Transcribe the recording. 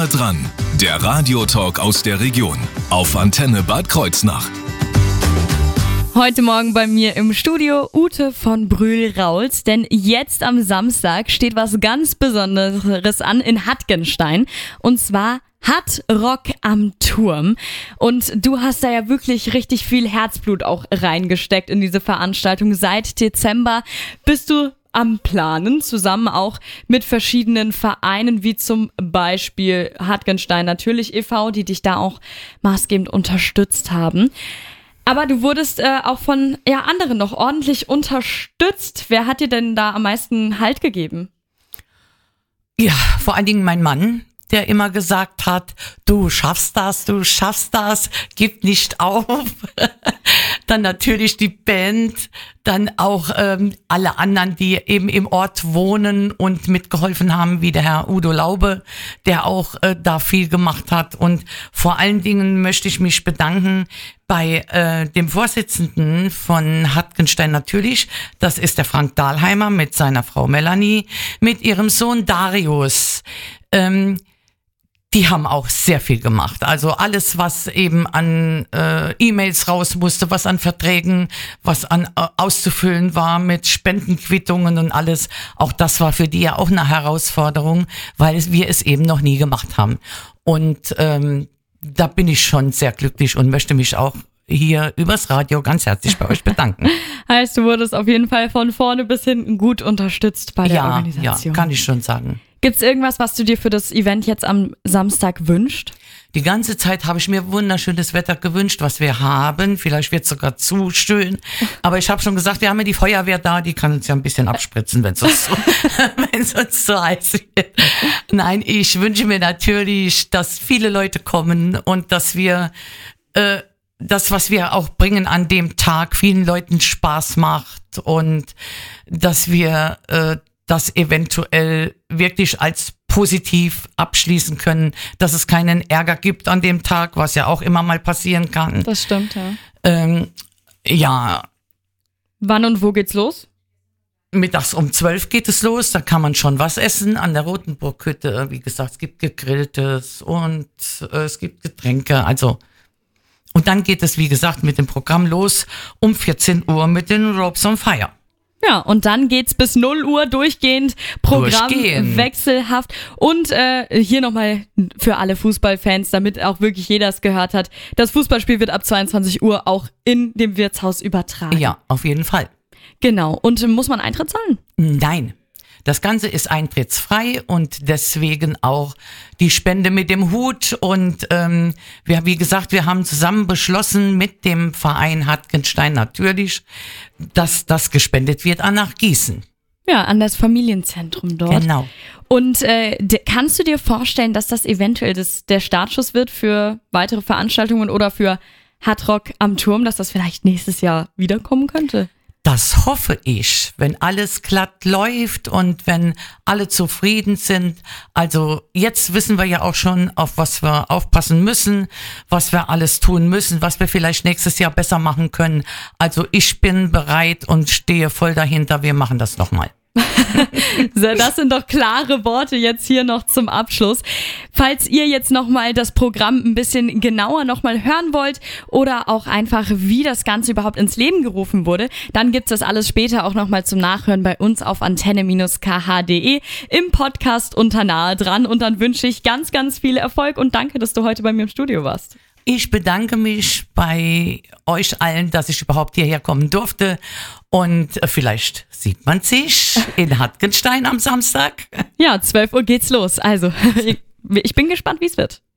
dran, der Radiotalk aus der Region auf Antenne Bad Kreuznach. Heute Morgen bei mir im Studio Ute von Brühl-Rauls, denn jetzt am Samstag steht was ganz Besonderes an in Hattgenstein, und zwar Hattrock am Turm. Und du hast da ja wirklich richtig viel Herzblut auch reingesteckt in diese Veranstaltung. Seit Dezember bist du am Planen, zusammen auch mit verschiedenen Vereinen, wie zum Beispiel Hattgenstein natürlich e.V., die dich da auch maßgebend unterstützt haben. Aber du wurdest auch von anderen noch ordentlich unterstützt. Wer hat dir denn da am meisten Halt gegeben? Ja, vor allen Dingen mein Mann, der immer gesagt hat, du schaffst das, gib nicht auf. Dann natürlich die Band, dann auch alle anderen, die eben im Ort wohnen und mitgeholfen haben, wie der Herr Udo Laube, der auch da viel gemacht hat. Und vor allen Dingen möchte ich mich bedanken bei dem Vorsitzenden von Hattgenstein natürlich, das ist der Frank Dahlheimer mit seiner Frau Melanie, mit ihrem Sohn Darius. Die haben auch sehr viel gemacht. Also alles, was eben an E-Mails raus musste, was an Verträgen, was an auszufüllen war mit Spendenquittungen und alles, auch das war für die ja auch eine Herausforderung, weil wir es eben noch nie gemacht haben. Und da bin ich schon sehr glücklich und möchte mich auch hier übers Radio ganz herzlich bei euch bedanken. Heißt, du wurdest auf jeden Fall von vorne bis hinten gut unterstützt bei der Organisation. Ja, kann ich schon sagen. Gibt's irgendwas, was du dir für das Event jetzt am Samstag wünschst? Die ganze Zeit habe ich mir wunderschönes Wetter gewünscht, was wir haben. Vielleicht wird es sogar zu schön. Aber ich habe schon gesagt, wir haben ja die Feuerwehr da, die kann uns ja ein bisschen abspritzen, wenn es uns so heiß wird. Nein, ich wünsche mir natürlich, dass viele Leute kommen und dass wir das, was wir auch bringen an dem Tag, vielen Leuten Spaß macht und dass wir das eventuell wirklich als positiv abschließen können, dass es keinen Ärger gibt an dem Tag, was ja auch immer mal passieren kann. Das stimmt, ja. Ja. Wann und wo geht's los? Mittags um 12 geht es los, da kann man schon was essen an der Rotenburghütte. Wie gesagt, es gibt Gegrilltes und es gibt Getränke, also. Und dann geht es, wie gesagt, mit dem Programm los um 14 Uhr mit den Ropes on Fire. Ja, und dann geht's bis 0 Uhr durchgehend, Programm wechselhaft. Und hier nochmal für alle Fußballfans, damit auch wirklich jeder es gehört hat, das Fußballspiel wird ab 22 Uhr auch in dem Wirtshaus übertragen. Ja, auf jeden Fall. Genau. Und muss man Eintritt zahlen? Nein. Das Ganze ist eintrittsfrei und deswegen auch die Spende mit dem Hut. Und wie gesagt, wir haben zusammen beschlossen mit dem Verein Hattgenstein natürlich, dass das gespendet wird nach Gießen. Ja, an das Familienzentrum dort. Genau. Und kannst du dir vorstellen, dass das eventuell der Startschuss wird für weitere Veranstaltungen oder für Hattrock am Turm, dass das vielleicht nächstes Jahr wiederkommen könnte? Das hoffe ich, wenn alles glatt läuft und wenn alle zufrieden sind. Also jetzt wissen wir ja auch schon, auf was wir aufpassen müssen, was wir alles tun müssen, was wir vielleicht nächstes Jahr besser machen können. Also ich bin bereit und stehe voll dahinter. Wir machen das nochmal. Das sind doch klare Worte jetzt hier noch zum Abschluss. Falls ihr jetzt nochmal das Programm ein bisschen genauer nochmal hören wollt oder auch einfach, wie das Ganze überhaupt ins Leben gerufen wurde, dann gibt's das alles später auch nochmal zum Nachhören bei uns auf antenne-kh.de im Podcast unter Nahe dran. Und dann wünsche ich ganz, ganz viel Erfolg und danke, dass du heute bei mir im Studio warst. Ich bedanke mich bei euch allen, dass ich überhaupt hierher kommen durfte. Und vielleicht sieht man sich in Hattgenstein am Samstag. Ja, 12 Uhr geht's los. Also, ich bin gespannt, wie es wird.